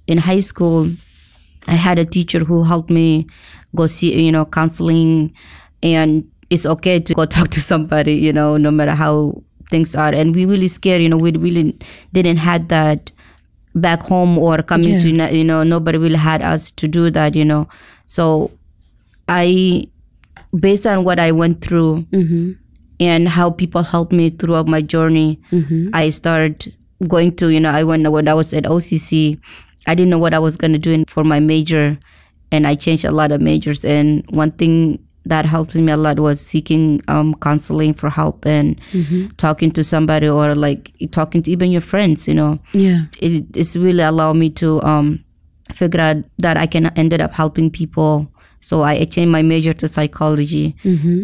in high school, I had a teacher who helped me go see, counseling, and it's okay to go talk to somebody, no matter how things are. And we really scared, we really didn't had that back home or coming to, nobody really had us to do that, So based on what I went through and how people helped me throughout my journey, I started going to, when I was at OCC, I didn't know what I was going to do for my major, and I changed a lot of majors. And one thing that helped me a lot was seeking counseling for help and talking to somebody, or like talking to even your friends, Yeah. It's really allowed me to figure out that I can ended up helping people. So I changed my major to psychology.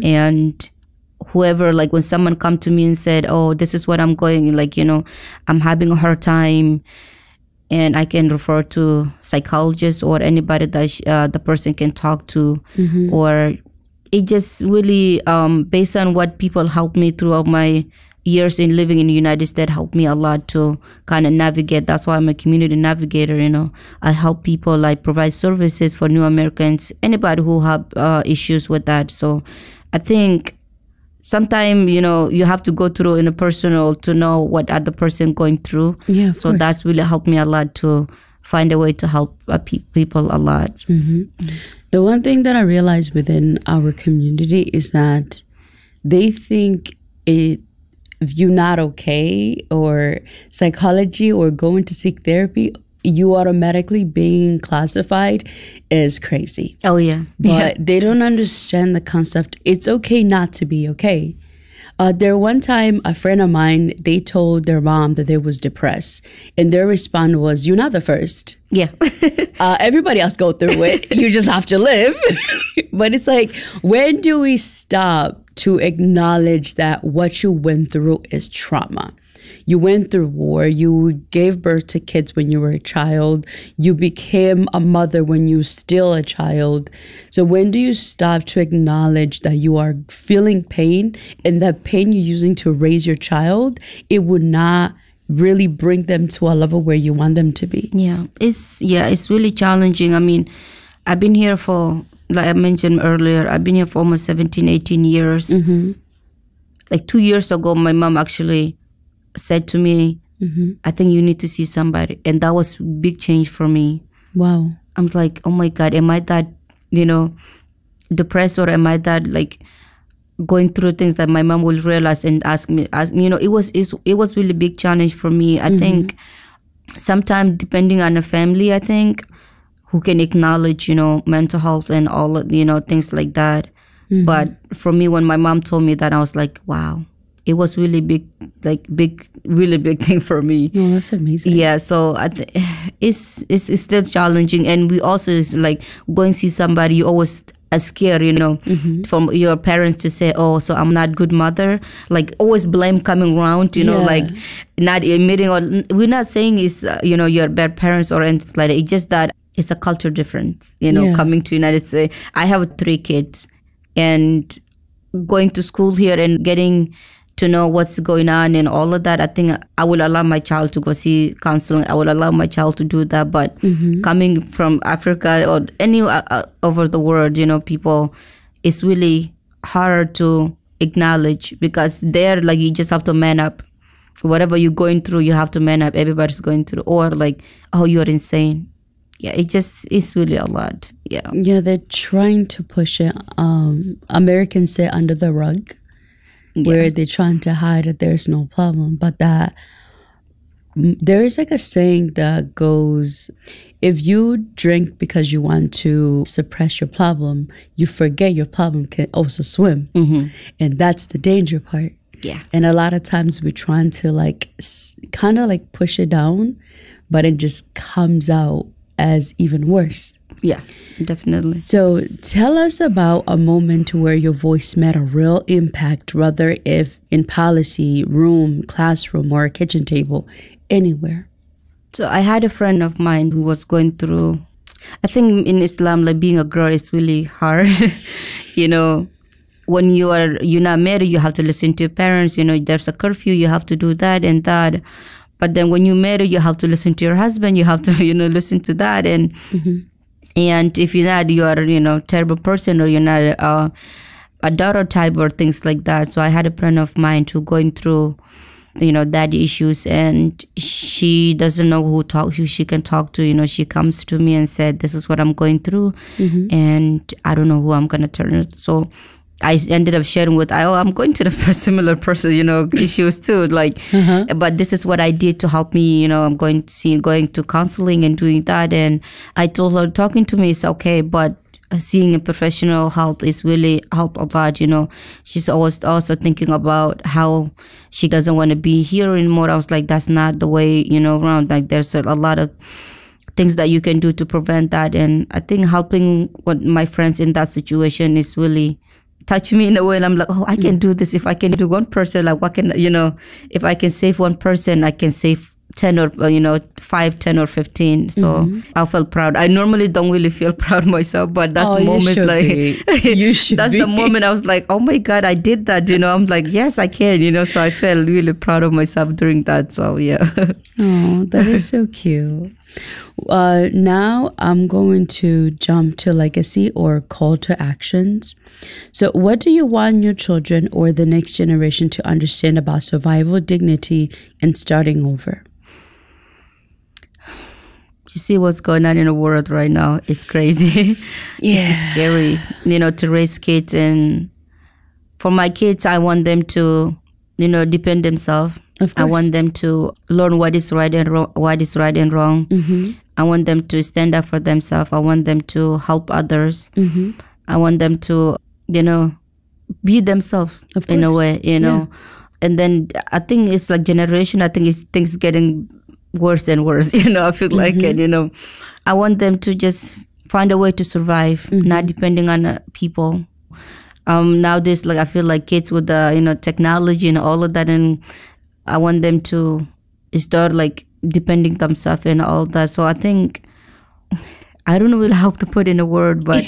And whoever, like when someone come to me and said, oh, this is what I'm going, like, I'm having a hard time, and I can refer to psychologists or anybody that the person can talk to, or it just really, based on what people helped me throughout my years in living in the United States, helped me a lot to kind of navigate. That's why I'm a community navigator, I help people, I provide services for new Americans, anybody who have issues with that. So I think sometimes, you have to go through in a personal to know what other person going through. Yeah, so that's really helped me a lot to find a way to help people a lot. The one thing that I realized within our community is that they think if you're not okay, or psychology, or going to seek therapy, you automatically being classified as crazy. Oh, yeah. But they don't understand the concept. It's okay not to be okay. There one time, a friend of mine, they told their mom that they was depressed, and their response was, "You're not the first. Yeah. Everybody else go through it. You just have to live." But it's like, when do we stop to acknowledge that what you went through is trauma? You went through war. You gave birth to kids when you were a child. You became a mother when you were still a child. So when do you stop to acknowledge that you are feeling pain, and that pain you're using to raise your child, it would not really bring them to a level where you want them to be? It's really challenging. I mean, I've been here for, like I mentioned earlier, I've been here for almost 17, 18 years. Like 2 years ago, my mom actually said to me, I think you need to see somebody. And that was big change for me. Wow. I'm like, oh my God, am I that, depressed, or am I that like going through things that my mom will realize and ask me, it was really big challenge for me. I think sometimes depending on the family, I think, who can acknowledge, mental health and all, things like that. But for me, when my mom told me that, I was like, wow. It was really really big thing for me. Oh, that's amazing. Yeah, so it's still challenging. And we also is like going to see somebody, you always are scared, from your parents to say, oh, so I'm not good mother. Like always blame coming around, like not admitting, or we're not saying it's, your bad parents or anything like that. It's just that it's a culture difference, coming to United States. I have 3 kids, and going to school here and getting to know what's going on and all of that, I think I will allow my child to go see counseling. I will allow my child to do that. But coming from Africa or any over the world, people, it's really hard to acknowledge, because they're like, you just have to man up. Whatever you're going through, you have to man up. Everybody's going through. Or like, oh, you're insane. Yeah, it's really a lot. Yeah. Yeah, they're trying to push it. Americans say under the rug. Where they're trying to hide that there's no problem. But that there is like a saying that goes, if you drink because you want to suppress your problem, you forget your problem can also swim. And that's the danger part. Yeah. And a lot of times we're trying to like kind of like push it down, but it just comes out as even worse. Yeah, definitely. So tell us about a moment where your voice made a real impact, whether if in policy, room, classroom, or a kitchen table, anywhere. So I had a friend of mine who was going through, I think in Islam, like being a girl is really hard. When you're not married, you have to listen to your parents. There's a curfew, you have to do that and that. But then when you marry, you have to listen to your husband. You have to, listen to that. And and if you're not, you are, terrible person, or you're not a daughter type or things like that. So I had a friend of mine who going through, daddy issues, and she doesn't know who she can talk to. She comes to me and said, this is what I'm going through, and I don't know who I'm going to turn it. So I ended up sharing with, I'm going to the similar person, issues too. Like, but this is what I did to help me. I'm going to counseling and doing that. And I told her, talking to me is okay, but seeing a professional help is really help a lot. She's always also thinking about how she doesn't want to be here anymore. I was like, that's not the way, around. Like, there's a lot of things that you can do to prevent that. And I think helping my friends in that situation is really touch me in a way, and I'm like, I can do this. If I can do one person, like, what can, if I can save one person, I can save 10 or 5, 10 or 15. So I felt proud. I normally don't really feel proud myself, but that's the moment, like you should that's be. the moment I was like, oh my God, I did that. I'm like, yes, I can. So I felt really proud of myself during that. So yeah. Oh, that is so cute. Now I'm going to jump to legacy or call to actions. So what do you want your children or the next generation to understand about survival, dignity, and starting over? You see what's going on in the world right now. It's crazy. Yeah. It's scary, to raise kids. And for my kids, I want them to, depend themselves. Of course. I want them to learn what is right and wrong. I want them to stand up for themselves. I want them to help others. I want them to, be themselves in a way, Yeah. And then I think it's like generation. I think it's things getting worse and worse. I feel like it. I want them to just find a way to survive, not depending on people. Nowadays, like I feel like kids with the technology and all of that, and I want them to start like depending themselves and all that. So I think I don't know really how to put in a word, but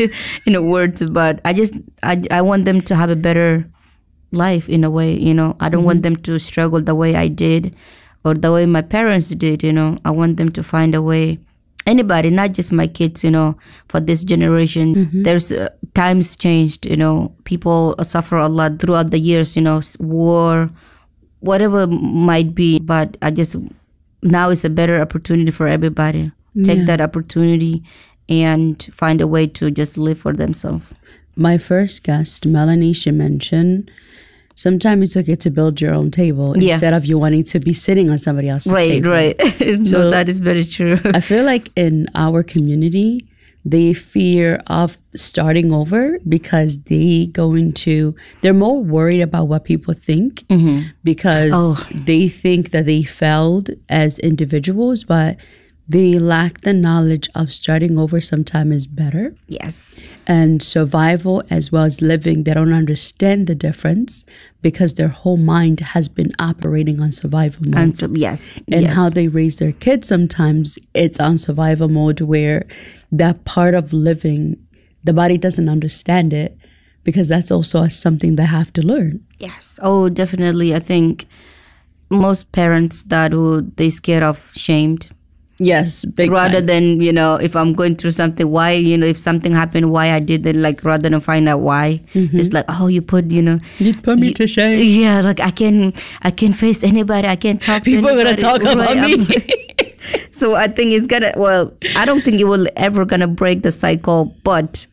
but I want them to have a better life in a way. I don't want them to struggle the way I did or the way my parents did. I want them to find a way. Anybody, not just my kids, for this generation. There's times changed, people suffer a lot throughout the years, war, whatever might be. But now is a better opportunity for everybody. Take that opportunity and find a way to just live for themselves. My first guest, Melanie, she mentioned sometimes it's okay to build your own table instead of you wanting to be sitting on somebody else's table. Right. So that is very true. I feel like in our community, they fear of starting over because they're more worried about what people think because they think that they failed as individuals, but they lack the knowledge of starting over sometimes is better. Yes. And survival as well as living, they don't understand the difference because their whole mind has been operating on survival mode. And so, yes. And how they raise their kids, sometimes it's on survival mode where that part of living, the body doesn't understand it because that's also something they have to learn. Yes. Oh, definitely. I think most parents they scared of shamed. Yes, big rather time. than, if I'm going through something, why, if something happened, why I did it, like rather than find out why. It's like, you put me to shame. Yeah, like I can face anybody, I can't talk people to anybody. People are gonna talk about me. So I think it's I don't think it will ever gonna break the cycle, but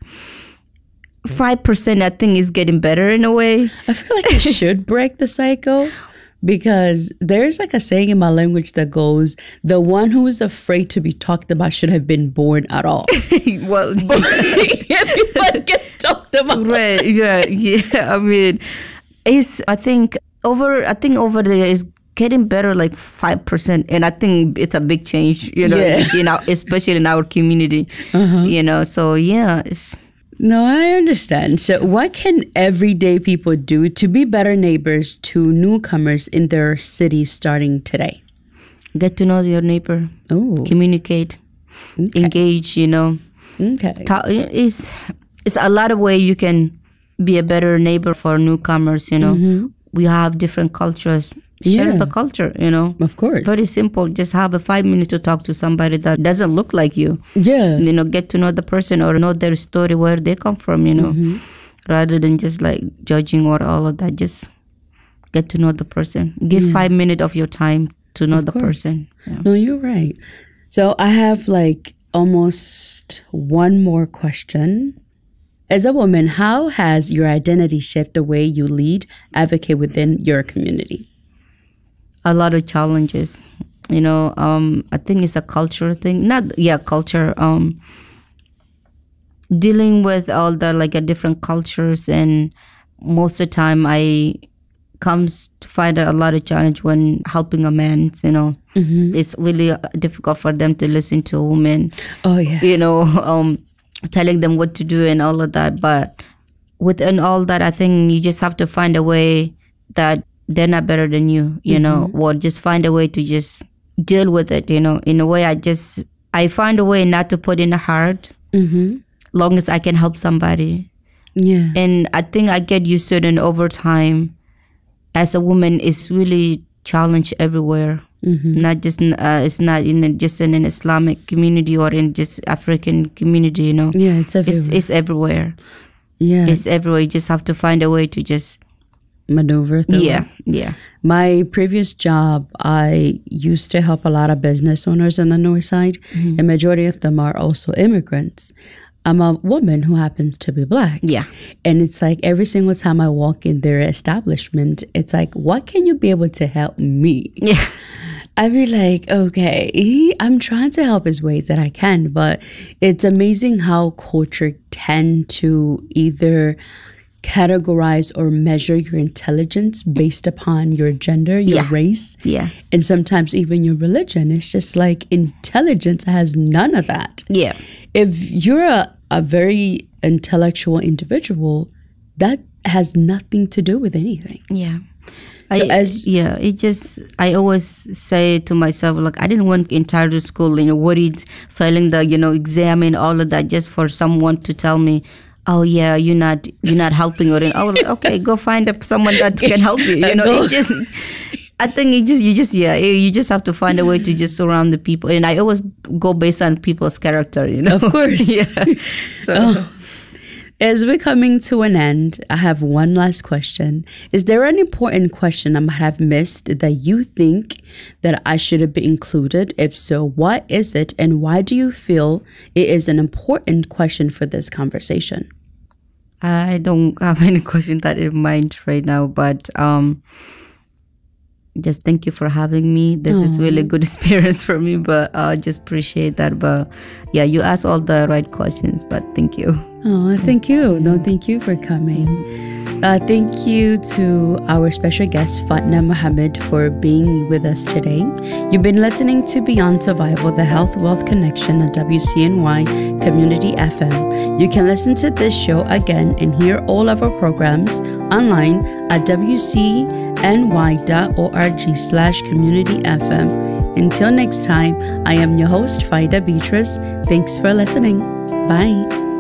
5% I think is getting better in a way. I feel like it should break the cycle. Because there's like a saying in my language that goes, the one who is afraid to be talked about should have been born at all. Well, everybody gets talked about. Right, yeah. I mean, I think over there is getting better, like 5%. And I think it's a big change, especially in our community, so yeah, No, I understand. So what can everyday people do to be better neighbors to newcomers in their cities starting today? Get to know your neighbor. Oh. Communicate. Okay. Engage, Okay. It's a lot of ways you can be a better neighbor for newcomers, We have different cultures. share the culture, Of course. Very simple. Just have a 5 minutes to talk to somebody that doesn't look like you. Yeah. Get to know the person or know their story, where they come from, rather than just like judging or all of that. Just get to know the person. Give 5 minutes of your time to know the person. Yeah. No, you're right. So I have like almost one more question. As a woman, how has your identity shaped the way you lead, advocate within your community? A lot of challenges. I think it's a cultural thing. Culture. Dealing with all the different cultures, and most of the time I comes to find a lot of challenge when helping a man. It's really difficult for them to listen to a woman. Oh yeah. Telling them what to do and all of that. But within all that, I think you just have to find a way that they're not better than you, or just find a way to just deal with it, In a way, I find a way not to put in the heart, long as I can help somebody. Yeah. And I think I get used to it, and over time, as a woman, it's really challenged everywhere. Not just it's not just in an Islamic community or in just African community, Yeah, it's everywhere. It's everywhere. Yeah, it's everywhere. You just have to find a way to just maneuver through. Yeah. My previous job, I used to help a lot of business owners on the north side, and majority of them are also immigrants. I'm a woman who happens to be Black. Yeah. And it's like every single time I walk in their establishment, it's like, what can you be able to help me? Yeah. I'd be like, okay, I'm trying to help as ways that I can, but it's amazing how culture tend to either categorize or measure your intelligence based upon your gender, your race, and sometimes even your religion. It's just like intelligence has none of that. Yeah. If you're a very intellectual individual, that has nothing to do with anything. Yeah. So I always say to myself, I didn't want entire school, worried, failing the, exam and all of that just for someone to tell me, oh yeah, you're not helping, or I was like, okay, go find someone that can help you. I think you just have to find a way to just surround the people, and I always go based on people's character. Of course, yeah. So. As we're coming to an end, I have one last question. Is there an important question I might have missed that you think that I should have been included? If so, what is it, and why do you feel it is an important question for this conversation? I don't have any question that in mind right now, but just thank you for having me. This is really good experience for me, but I just appreciate that. But yeah, you asked all the right questions, but thank you. Oh, thank you. No, thank you for coming. Thank you to our special guest, Fatna Mohammed, for being with us today. You've been listening to Beyond Survival, the Health Wealth Connection at WCNY Community FM. You can listen to this show again and hear all of our programs online at wcny.org/community-fm. Until next time, I am your host, Faida Beatrice. Thanks for listening. Bye.